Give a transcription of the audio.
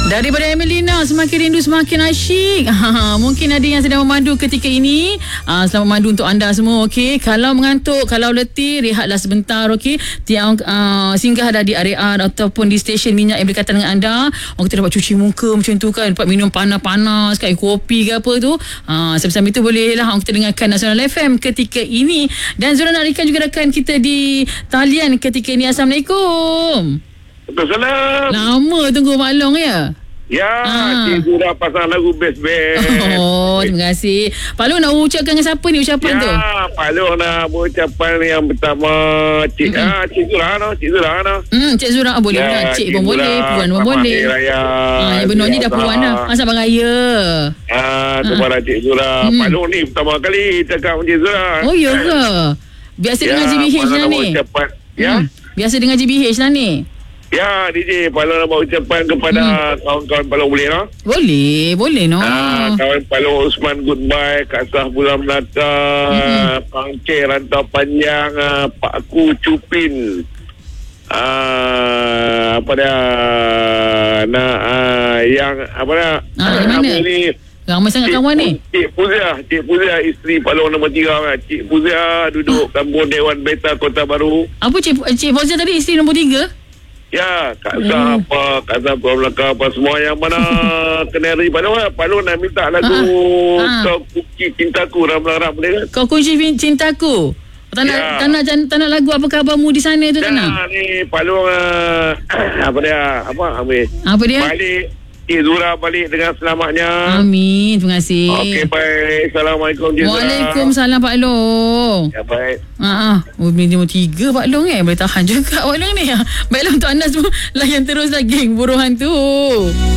Daripada Emelina, semakin rindu semakin asyik. Mungkin ada yang sedang memandu ketika ini. Selamat memandu untuk anda semua. Okey, kalau mengantuk, kalau letih, rehatlah sebentar. Okey, singgah ada di area ataupun di stesen minyak yang berdekatan dengan anda. Kita dapat cuci muka macam tu kan, dapat minum panas-panas, kayak kopi ke apa tu. Sambil-sambil tu bolehlah kita dengarkan Nasional FM ketika ini. Dan Zura Narikan juga rakan kita di talian ketika ini. Assalamualaikum. Assalamualaikum. Lama tunggu Mak Long ya? Ya, cikgu dah pasang lagu best-best. Oh, terima kasih. Pak Long nak ucapkan dengan siapa ni ucapan tu? Ya, Pak Long nak berucapan yang pertama Cik Zura no. Cik Zura boleh lah. Cik pun boleh, Puan pun boleh. Yang benar ni dah Puan dah. Selamat Raya. Kepada Cik Zura. Pak Long ni pertama kali cakap dengan Cik Zura. Oh, ya ke? Biasa dengan GBH lah ni. Biasa dengan GBH lah ni. Ya, DJ, Pak Long nak buat ucapan kepada kawan-kawan Pak Long boleh no? Boleh no. Kawan Pak Long Osman Goodbye, Kak Sah Bulan Melaka, Pangkir Rantau Panjang, Pak Ku Cupin. Apa dia? Yang apa dia? Mana? Ni ramai sangat kawan ni. Cik Puzia, isteri Pak Long nombor 3 kan. Cik Puzia duduk kampung Dewan Beta Kota Baru. Apa Cik Puzia tadi, isteri nombor 3? Ya, Kak Zah Kak Zah Melaka apa semua yang mana kenari Pak Long nak minta lagu Kau Kunci Cintaku Ramlah boleh kan? Kau Kunci Cintaku. Tak nak lagu Apa Khabarmu di sana tu tak nak? Ni Pak Long apa dia? Balik Zura balik dengan selamatnya. Amin, terima kasih. Okey, baik. Assalamualaikum. Waalaikumsalam Pak Long. Ya, baik. Nombor 3 Pak Long boleh tahan juga Pak Long ni. Baiklah untuk anda semua, layan teruslah geng Buruh Hantu.